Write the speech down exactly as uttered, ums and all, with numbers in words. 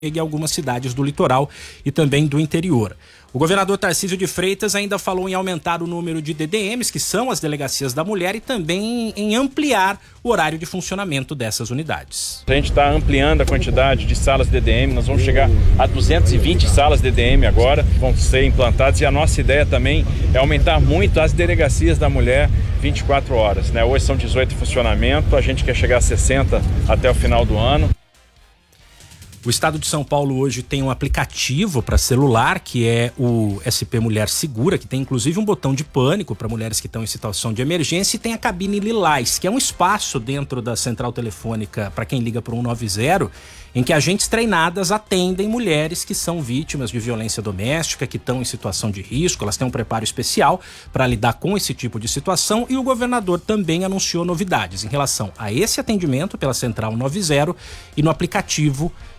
em algumas cidades do litoral e também do interior. O governador Tarcísio de Freitas ainda falou em aumentar o número de D D Ms, que são as delegacias da mulher, e também em ampliar o horário de funcionamento dessas unidades. A gente está ampliando a quantidade de salas D D M, nós vamos chegar a duzentas e vinte salas D D M agora, vão ser implantadas, e a nossa ideia também é aumentar muito as delegacias da mulher vinte e quatro horas, né? Hoje são dezoito em funcionamento, a gente quer chegar a sessenta até o final do ano. O estado de São Paulo hoje tem um aplicativo para celular, que é o S P Mulher Segura, que tem inclusive um botão de pânico para mulheres que estão em situação de emergência, e tem a cabine Lilás, que é um espaço dentro da central telefônica para quem liga para o um nove zero, em que agentes treinadas atendem mulheres que são vítimas de violência doméstica, que estão em situação de risco. Elas têm um preparo especial para lidar com esse tipo de situação, e o governador também anunciou novidades em relação a esse atendimento pela central um nove zero e no aplicativo